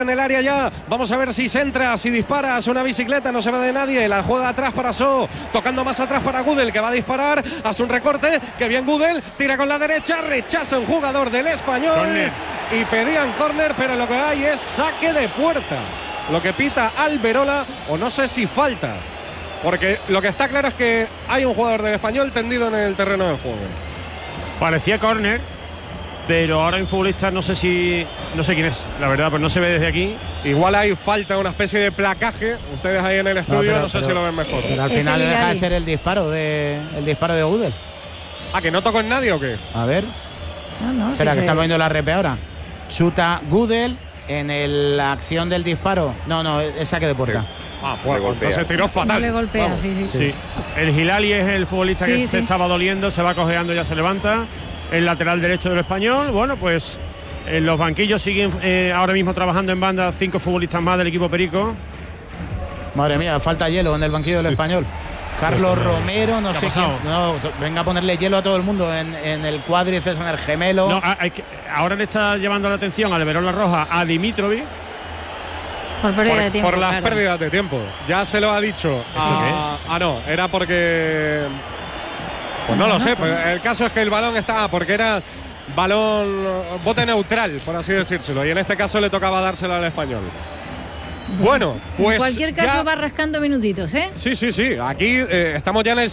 en el área ya, vamos a ver si centra, si dispara, hace una bicicleta, no se va de nadie, la juega atrás para So, tocando más atrás para Gudel, que va a disparar, hace un recorte, que bien Gudel, tira con la derecha, rechaza un jugador del Español corner. Y pedían córner, pero lo que hay es saque de puerta, lo que pita Alberola, o no sé si falta, porque lo que está claro es que hay un jugador del Español tendido en el terreno del juego. Parecía córner, pero ahora hay un futbolista, no sé quién es, la verdad, pues no se ve desde aquí. Igual hay falta, una especie de placaje. Ustedes ahí en el estudio, no sé si lo ven mejor. Pero al final deja de ser el disparo de Gudel. ¿Ah, que no tocó en nadie o qué? A ver. No, espera, que está viendo la repe ahora. Chuta Gudel en la acción del disparo. No, es saque de puerta. Ah, pues entonces tiró fatal. No le golpea, sí. El Hilali es el futbolista que se estaba doliendo, se va cojeando, ya se levanta. El lateral derecho del Español. Bueno, pues en los banquillos siguen ahora mismo trabajando en banda 5 futbolistas más del equipo perico. Madre mía, falta hielo en el banquillo del Español. Carlos Romero, no sé quién. No, venga a ponerle hielo a todo el mundo en el cuádriceps, en el gemelo. No, ahora le está llevando la atención al Alberola Roja a Dimitrovic. Por pérdida de tiempo. Por las pérdidas de tiempo. Ya se lo ha dicho. No, era porque. Pues no lo sé. Pues el caso es que el balón estaba. Porque era bote neutral, por así decírselo. Y en este caso le tocaba dárselo al Español. Bueno, pues. En cualquier caso va rascando minutitos, ¿eh? Sí. Aquí estamos ya en el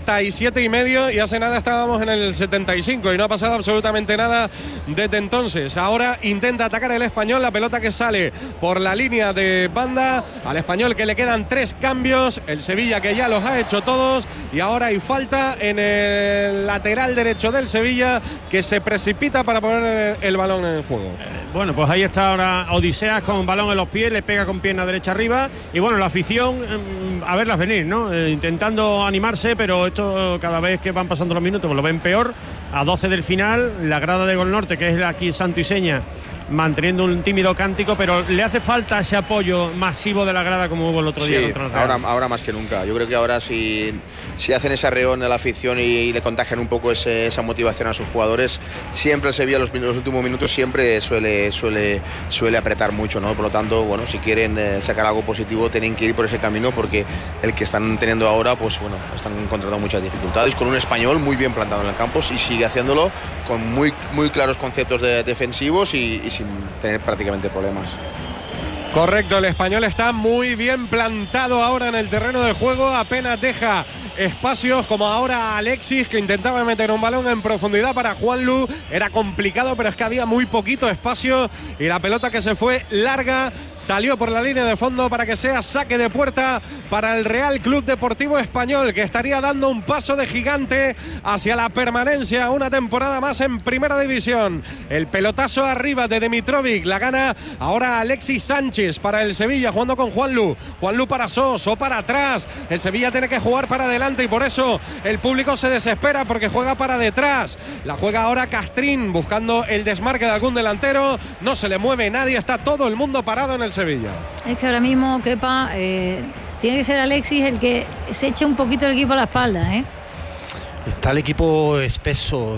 77,5 y hace nada estábamos en el 75 y no ha pasado absolutamente nada desde entonces. Ahora intenta atacar el Español, la pelota que sale por la línea de banda. Al Español que le quedan 3 cambios. El Sevilla que ya los ha hecho todos. Y ahora hay falta en el lateral derecho del Sevilla que se precipita para poner el balón en el juego. Bueno, pues ahí está ahora Odiseas con balón en los pies, le pega con pierna derecha arriba y bueno, la afición a verlas venir, ¿no? Intentando animarse, pero esto cada vez que van pasando los minutos pues lo ven peor. A 12 del final, la grada de Gol Norte, que es aquí santo y seña, manteniendo un tímido cántico, pero le hace falta ese apoyo masivo de la grada como hubo el otro día contra el Real. Ahora más que nunca. Yo creo que ahora si hacen ese arreón de la afición y le contagian un poco esa motivación a sus jugadores, siempre el Sevilla los últimos minutos siempre suele apretar mucho, ¿no? Por lo tanto, bueno, si quieren sacar algo positivo tienen que ir por ese camino, porque el que están teniendo ahora, pues bueno, están encontrando muchas dificultades con un Español muy bien plantado en el campo y sigue haciéndolo con muy claros conceptos defensivos y sin tener prácticamente problemas. Correcto, el Español está muy bien plantado ahora en el terreno de juego, apenas deja espacios, como ahora Alexis, que intentaba meter un balón en profundidad para Juanlu, era complicado, pero es que había muy poquito espacio y la pelota que se fue larga salió por la línea de fondo para que sea saque de puerta para el Real Club Deportivo Español, que estaría dando un paso de gigante hacia la permanencia, una temporada más en Primera División. El pelotazo arriba de Dimitrovic, la gana ahora Alexis Sánchez para el Sevilla, jugando con Juanlu para So para atrás, el Sevilla tiene que jugar para adelante y por eso el público se desespera porque juega para detrás, la juega ahora Castrín buscando el desmarque de algún delantero, no se le mueve nadie, está todo el mundo parado en el Sevilla. Es que ahora mismo, Kepa, tiene que ser Alexis el que se eche un poquito el equipo a la espalda, ¿eh? Está el equipo espeso,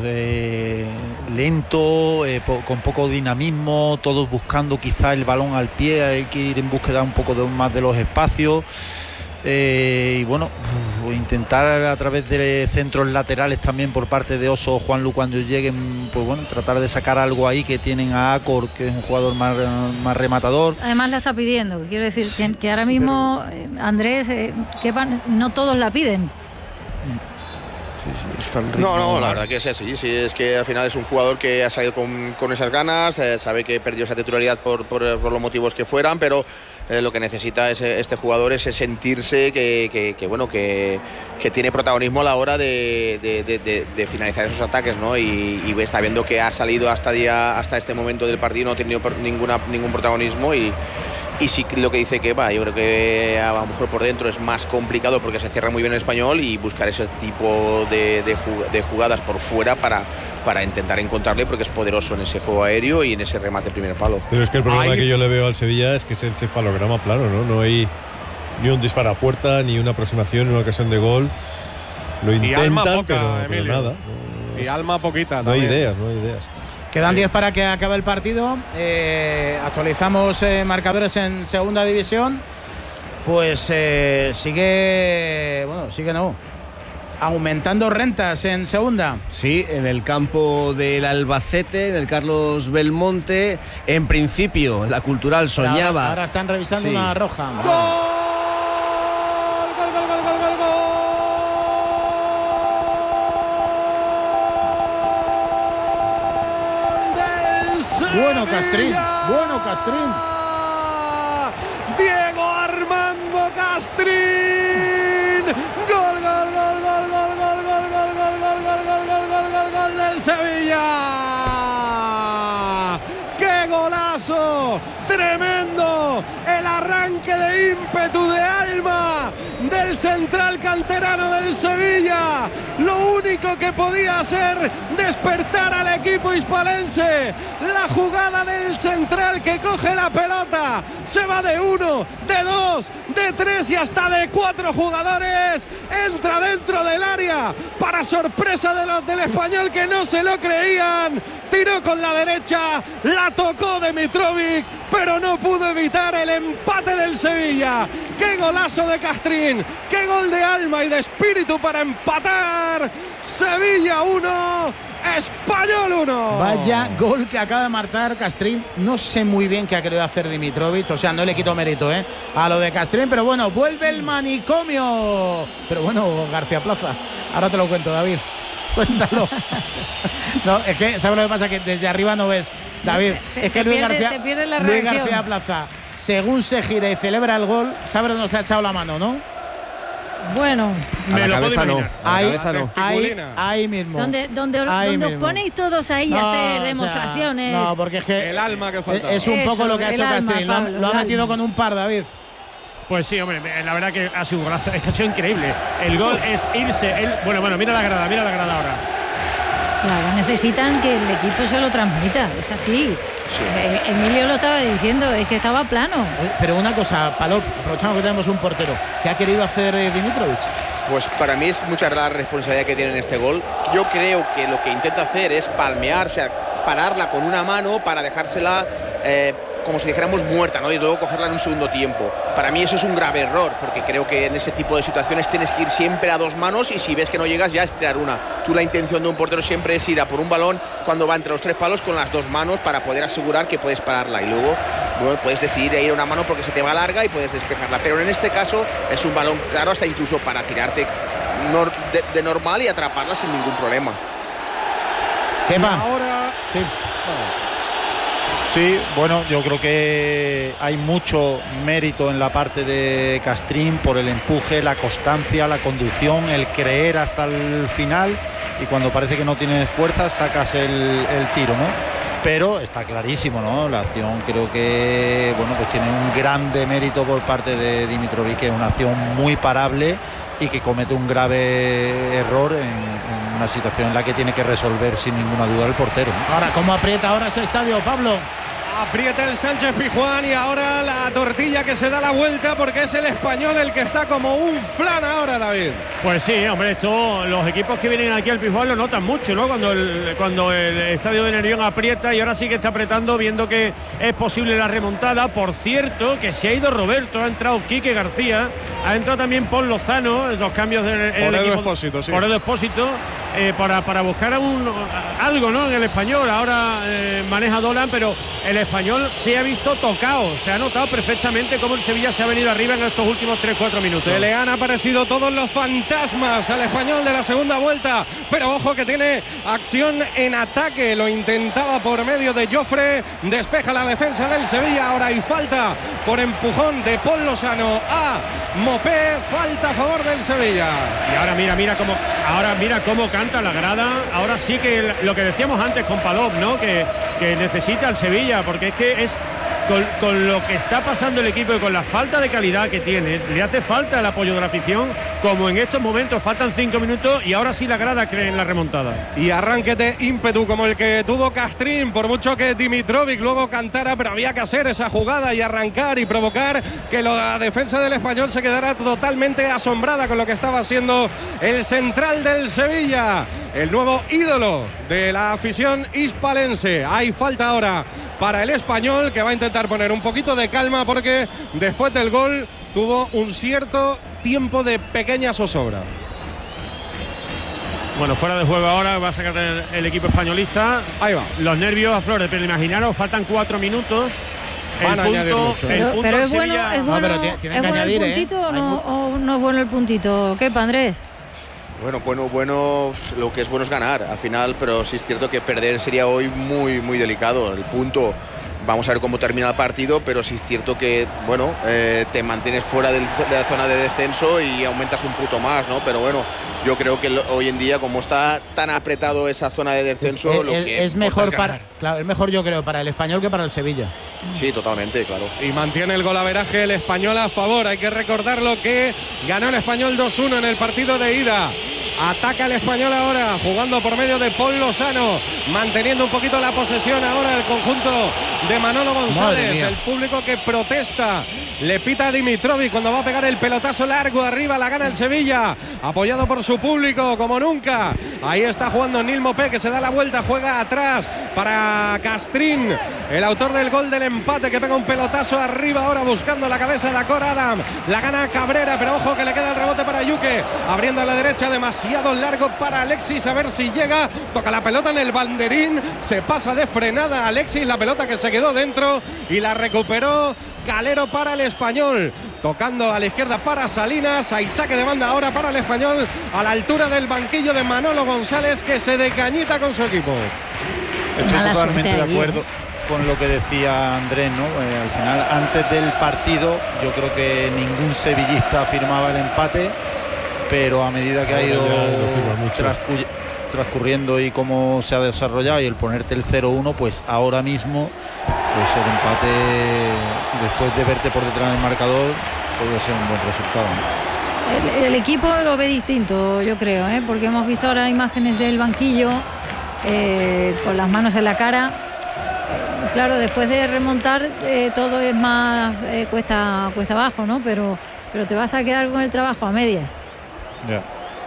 lento, con poco dinamismo, todos buscando quizá el balón al pie, hay que ir en búsqueda un poco más de los espacios. Y bueno, intentar a través de centros laterales también por parte de Oso o Juanlu cuando lleguen, pues bueno, tratar de sacar algo ahí, que tienen a Acor, que es un jugador más rematador. Además la está pidiendo, quiero decir que ahora mismo Andrés, no todos la piden. Está el ritmo. No, la verdad que es así. Sí, es que al final es un jugador que ha salido con esas ganas, sabe que perdió esa titularidad por los motivos que fueran, pero lo que necesita este jugador es sentirse que tiene protagonismo a la hora de finalizar esos ataques, ¿no? Y está viendo que ha salido hasta este momento del partido, no ha tenido ningún protagonismo y sí, lo que dice Kepa, yo creo que a lo mejor por dentro es más complicado porque se cierra muy bien el Español, y buscar ese tipo de jugadas por fuera para intentar encontrarle, porque es poderoso en ese juego aéreo y en ese remate primer palo. Pero es que el problema que yo le veo al Sevilla es que es el encefalograma plano, ¿no? No hay ni un disparo a puerta, ni una aproximación, ni una ocasión de gol. Lo intentan, poca, pero nada. Y alma poquita. No hay también. ideas. Quedan 10 para que acabe el partido. Actualizamos marcadores en segunda división. Pues sigue aumentando rentas en segunda. Sí, en el campo del Albacete, en el Carlos Belmonte. En principio, la Cultural soñaba. Ahora están revisando una roja. Bueno, Castrín. Diego Armando Castrín. Gol del Sevilla. ¡Qué golazo! ¡Tremendo! El arranque de ímpetu, de alma del central canterano del Sevilla. Lo único que podía hacer despertar al equipo hispalense. La jugada del central que coge la pelota. Se va de 1, de 2, de 3 y hasta de 4 jugadores. Entra dentro del área. Para sorpresa de los del Español que no se lo creían. Tiró con la derecha, la tocó Dimitrovic, pero no pudo evitar el empate del Sevilla. ¡Qué golazo de Castrín! ¡Qué gol de alma y de espíritu para empatar! Sevilla 1, Español 1. Vaya gol que acaba de marcar Castrín. No sé muy bien qué ha querido hacer Dimitrovic, o sea, no le quito mérito a lo de Castrín, pero bueno, vuelve el manicomio. Pero bueno, García Plaza, ahora te lo cuento, David. Cuéntalo. No, es que, ¿sabes lo que pasa? Que desde arriba no ves, David. Es que Luis García Plaza, según se gira y celebra el gol, ¿sabes dónde se ha echado la mano, no? Bueno, me lo puedo imaginar. Ahí mismo. Donde os ponéis todos ahí a hacer demostraciones. No, porque es que el alma que falta. Es un poco lo que ha hecho Castrín. Lo ha metido con un par, David. Pues sí, hombre, la verdad que ha sido un golazo, es que ha sido increíble. El gol es irse. Bueno, mira la grada ahora. Claro, necesitan que el equipo se lo transmita, es así. Sí. Emilio lo estaba diciendo, es que estaba plano. Pero una cosa, Palop, aprovechamos que tenemos un portero. ¿Qué ha querido hacer Dimitrovic? Pues para mí es mucha la responsabilidad que tiene en este gol. Yo creo que lo que intenta hacer es palmear, o sea, pararla con una mano para dejársela como si dijéramos muerta, ¿no? Y luego cogerla en un segundo tiempo. Para mí eso es un grave error, porque creo que en ese tipo de situaciones tienes que ir siempre a dos manos y si ves que no llegas ya es tirar una. Tú, la intención de un portero siempre es ir a por un balón cuando va entre los tres palos con las dos manos para poder asegurar que puedes pararla y luego, bueno, puedes decidir ir a una mano porque se te va larga y puedes despejarla. Pero en este caso es un balón claro hasta incluso para tirarte de normal y atraparla sin ningún problema. ¿Qué va? Ahora sí. Sí, bueno, yo creo que hay mucho mérito en la parte de Castrín por el empuje, la constancia, la conducción, el creer hasta el final y cuando parece que no tienes fuerza sacas el tiro, ¿no? Pero está clarísimo, ¿no? La acción creo que, bueno, pues tiene un gran demérito por parte de Dimitrovic, que es una acción muy parable y que comete un grave error en una situación en la que tiene que resolver sin ninguna duda el portero, ¿no? Ahora, ¿cómo aprieta ahora ese estadio, Pablo? Aprieta el Sánchez Pizjuán y ahora la tortilla que se da la vuelta porque es el Español el que está como un flan ahora, David. Pues sí, hombre, los equipos que vienen aquí al Pizjuán lo notan mucho, ¿no? Cuando el estadio de Nervión aprieta y ahora sí que está apretando viendo que es posible la remontada. Por cierto, que se ha ido Roberto, ha entrado Quique García, ha entrado también Paul Lozano, los cambios del equipo. Expósito, sí. Por Edo Expósito, para buscar algo, ¿no? En el Español. Ahora maneja Dolan, pero el Español se ha visto tocado, se ha notado perfectamente cómo el Sevilla se ha venido arriba en estos últimos 3-4 minutos. Se le han aparecido todos los fantasmas al Español de la segunda vuelta, pero ojo que tiene acción en ataque, lo intentaba por medio de Jofre, despeja la defensa del Sevilla, ahora hay falta por empujón de Paul Lozano a Mopé, falta a favor del Sevilla. Y ahora mira cómo canta la grada, ahora sí que lo que decíamos antes con Palop, ¿no? Que necesita el Sevilla, porque es que es con lo que está pasando el equipo y con la falta de calidad que tiene, le hace falta el apoyo de la afición, como en estos momentos faltan 5 minutos y ahora sí la grada cree en la remontada. Y arranque de ímpetu como el que tuvo Castrín, por mucho que Dimitrovic luego cantara, pero había que hacer esa jugada y arrancar y provocar que la defensa del Español se quedara totalmente asombrada con lo que estaba haciendo el central del Sevilla. el nuevo ídolo de la afición hispalense. Hay falta ahora para el Español, que va a intentar poner un poquito de calma porque después del gol tuvo un cierto tiempo de pequeña zozobra. Bueno, fuera de juego ahora va a sacar el equipo españolista. Ahí va. Los nervios a flores, pero imaginaros, faltan 4 minutos. Van a añadir mucho. Pero es bueno, ¿es bueno el puntito o no es bueno el puntito? ¿Qué, Andrés? Bueno, lo que es bueno es ganar al final, pero sí es cierto que perder sería hoy muy, muy delicado. El punto, vamos a ver cómo termina el partido, pero sí es cierto que, te mantienes fuera de la zona de descenso y aumentas un punto más, ¿no? Pero bueno, yo creo que hoy en día, como está tan apretado esa zona de descenso, lo que es mejor es mejor, yo creo, para el Español que para el Sevilla. Sí, totalmente, claro. Y mantiene el golaveraje el Español a favor. Hay que recordarlo que ganó el Español 2-1 en el partido de ida. Ataca el Español ahora, jugando por medio de Paul Lozano, manteniendo un poquito la posesión ahora el conjunto de Manolo González. El público que protesta, le pita a Dimitrovic cuando va a pegar el pelotazo largo arriba, la gana el Sevilla, apoyado por su público como nunca. Ahí está jugando Nil Mopé, que se da la vuelta, juega atrás para Castrín, el autor del gol del empate, que pega un pelotazo arriba ahora buscando la cabeza de Acor Adam. La gana Cabrera, pero ojo que le queda el rebote para Yuque, abriendo a la derecha, demasiado largo para Alexis, a ver si llega, toca la pelota en el banderín, se pasa de frenada Alexis, la pelota que se quedó dentro y la recuperó Calero para el Español, tocando a la izquierda para Salinas. Hay saque de banda ahora para el Español a la altura del banquillo de Manolo González, que se decañita con su equipo. Estoy totalmente de acuerdo con lo que decía Andrés, ¿no? Al final, antes del partido, yo creo que ningún sevillista afirmaba el empate, pero a medida que ha ido transcurriendo y cómo se ha desarrollado y el ponerte el 0-1, pues ahora mismo pues el empate, después de verte por detrás del marcador, podría ser un buen resultado, ¿no? El equipo lo ve distinto, yo creo, porque hemos visto ahora imágenes del banquillo con las manos en la cara. Claro, después de remontar todo es más cuesta abajo, ¿no? Pero te vas a quedar con el trabajo a medias. Yeah.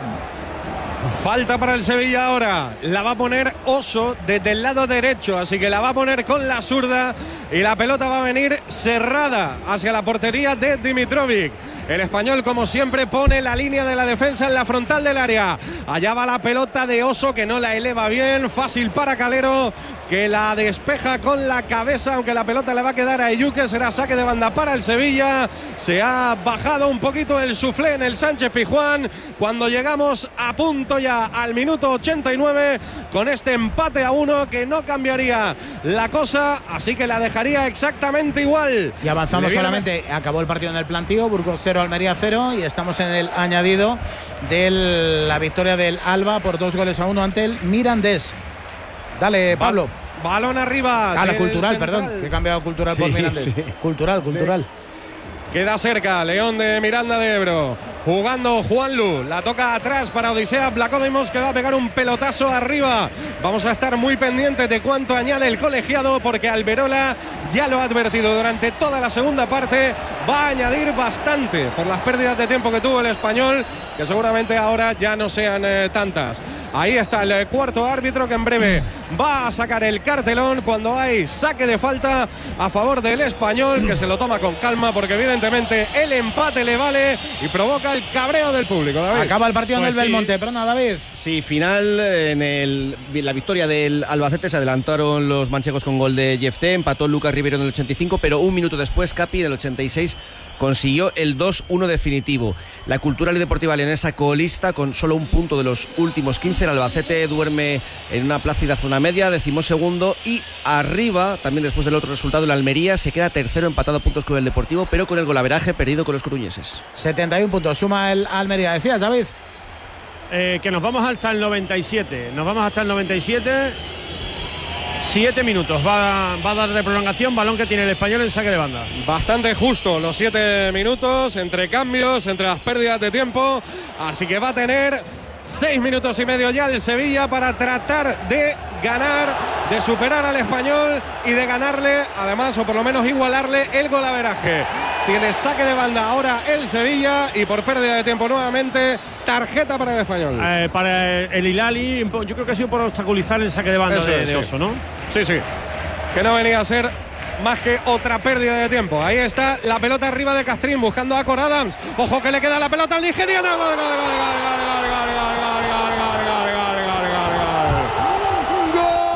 Falta para el Sevilla ahora, la va a poner Oso desde el lado derecho, así que la va a poner con la zurda y la pelota va a venir cerrada hacia la portería de Dimitrovic. El Español, como siempre, pone la línea de la defensa en la frontal del área. Allá va la pelota de Oso, que no la eleva bien, fácil para Calero, que la despeja con la cabeza, aunque la pelota le va a quedar a Yuque. Será saque de banda para el Sevilla. Se ha bajado un poquito el suflé en el Sánchez Pizjuán cuando llegamos a punto ya al minuto 89 con este empate a 1 que no cambiaría la cosa, así que la dejaría exactamente igual. Y avanzamos solamente, acabó el partido en el plantío, Burgos 0, Almería 0, y estamos en el añadido de la victoria del Alba por 2-1 ante el Mirandés. Dale, Pablo. Balón arriba. La cultural, central. Perdón, que he cambiado cultural por Mirandés. Sí. Cultural. Queda cerca León de Miranda de Ebro, jugando Juanlu, la toca atrás para Odisea Blacodimos, que va a pegar un pelotazo arriba. Vamos a estar muy pendientes de cuánto añade el colegiado, porque Alberola ya lo ha advertido durante toda la segunda parte, va a añadir bastante por las pérdidas de tiempo que tuvo el Español, que seguramente ahora ya no sean tantas. Ahí está el cuarto árbitro, que en breve va a sacar el cartelón cuando hay saque de falta a favor del Español, que se lo toma con calma porque evidentemente el empate le vale y provoca el cabreo del público. David. Acaba el partido en el Belmonte, pero nada, David. Sí, final en la victoria del Albacete. Se adelantaron los manchegos con gol de Jefté, empató Lucas Rivero en el 85, pero un minuto después Capi del 86 consiguió el 2-1 definitivo. La Cultural y Deportiva Leonesa colista con solo un punto de los últimos 15. El Albacete duerme en una plácida zona media, 12º, y arriba, también después del otro resultado, el Almería se queda tercero, empatado a puntos con el Deportivo, pero con el golaveraje perdido con los coruñeses. 71 puntos suma el Almería. ¿Decías, David? Que nos vamos hasta el 97. 7 minutos va a dar de prolongación, balón que tiene el Español en saque de banda. Bastante justo los 7 minutos, entre cambios, entre las pérdidas de tiempo, así que va a tener 6 minutos y medio ya el Sevilla para tratar de ganar, de superar al Español y de ganarle, además, o por lo menos igualarle el golaveraje. Tiene saque de banda ahora el Sevilla y por pérdida de tiempo nuevamente tarjeta para el Español. Para el Hilali, yo creo que ha sido por obstaculizar el saque de banda de Oso, ¿no? Sí, sí. Que no venía a ser más que otra pérdida de tiempo. Ahí está la pelota arriba de Castrín buscando a Cor Adams. Ojo que le queda la pelota al nigeriano. ¡Gol, gol, gol, gol, gol!